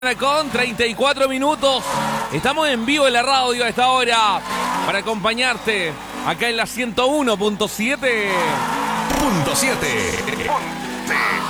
Con 34 minutos. Estamos en vivo en la radio a esta hora para acompañarte acá en la 101.7. ¡7!